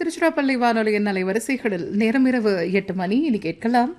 திருச்சிராப்பள்ளி வானொலியின் அலைவரிசைகளில் நேரம் இரவு 8 மணி. இனி கேட்கலாம்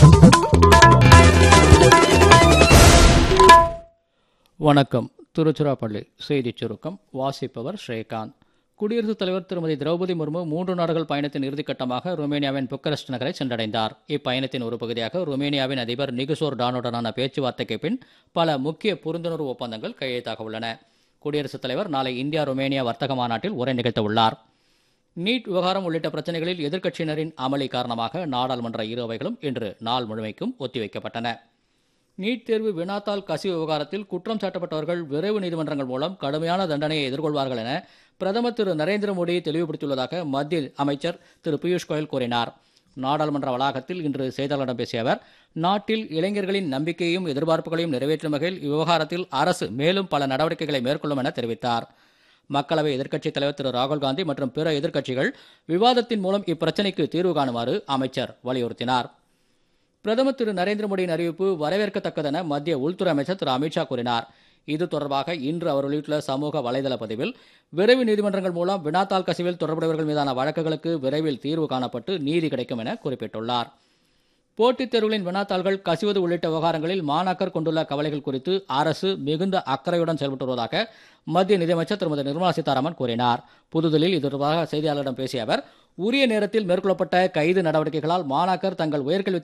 வணக்கம். திருச்சிராப்பள்ளி செய்திச் சுருக்கம் வாசிப்பவர் ஸ்ரீகாந்த். குடியரசுத் தலைவர் திருமதி திரௌபதி முர்மு 3 நாடுகள் பயணத்தின் இறுதிக்கட்டமாக ருமேனியாவின் புக்கரெஸ்ட் நகரை சென்றடைந்தார். இப்பயணத்தின் ஒரு பகுதியாக ருமேனியாவின் அதிபர் நிகுசோர் டானுடனான பேச்சுவார்த்தைக்கு பின் பல முக்கிய புரிந்துணர்வு ஒப்பந்தங்கள் கையெழுத்தாக உள்ளன. குடியரசுத் தலைவர் நாளை இந்தியா ருமேனியா வர்த்தக மாநாட்டில் உரை நிகழ்த்த உள்ளார். நீட் விவகாரம் உள்ளிட்ட பிரச்சினைகளில் எதிர்க்கட்சியினரின் அமளி காரணமாக நாடாளுமன்ற இரு அவைகளும் இன்று நாள் முழுமைக்கும் ஒத்திவைக்கப்பட்டன. நீட் தேர்வு வினாத்தாள் கசிவு விவகாரத்தில் குற்றம் சாட்டப்பட்டவர்கள் விரைவு நீதிமன்றங்கள் மூலம் கடுமையான தண்டனையை எதிர்கொள்வார்கள் என பிரதமர் திரு நரேந்திர மோடி தெளிவுபடுத்தியுள்ளதாக மத்திய அமைச்சர் திரு பியூஷ் கோயல் கூறினார். நாடாளுமன்ற வளாகத்தில் இன்று செய்தியாளர்களிடம் பேசிய அவர், நாட்டில் இளைஞர்களின் நம்பிக்கையையும் எதிர்பார்ப்புகளையும் நிறைவேற்றும் வகையில் இவ்விவகாரத்தில் அரசு மேலும் பல நடவடிக்கைகளை மேற்கொள்ளும் என தெரிவித்தார். மக்களவை எதிர்க்கட்சித் தலைவர் திரு ராகுல் காந்தி மற்றும் பிற எதிர்க்கட்சிகள் விவாதத்தின் மூலம் இப்பிரச்சினைக்கு தீர்வு காணுமாறு அமைச்சர் வலியுறுத்தினார். பிரதமர் திரு நரேந்திர மோடியின் அறிவிப்பு வரவேற்கத்தக்கதென மத்திய உள்துறை அமைச்சர் திரு அமித்ஷா கூறினார். இது தொடர்பாக இன்று அவர் வெளியிட்டுள்ள சமூக வலைதள பதிவில், விரைவு நீதிமன்றங்கள் மூலம் வினாத்தாள் கசிவில் தொடர்புடையவர்கள் மீதான வழக்குகளுக்கு விரைவில் தீர்வு காணப்பட்டு நீதி கிடைக்கும் என குறிப்பிட்டுள்ளார். போட்டித் தேர்வுகளின் வினாத்தாள்கள் கசிவது உள்ளிட்ட விவகாரங்களில் மாணாக்கர் கொண்டுள்ள கவலைகள் குறித்து அரசு மிகுந்த அக்கறையுடன் செயல்பட்டு வருவதாக மத்திய நிதியமைச்சர் திருமதி நிர்மலா சீதாராமன் கூறினார். புதுதில்லியில் இது தொடர்பாக செய்தியாளர்களிடம் பேசிய அவர், உரிய நேரத்தில் மேற்கொள்ளப்பட்ட கைது நடவடிக்கைகளால் மாணாக்கர் தங்கள் உயர்கல்வி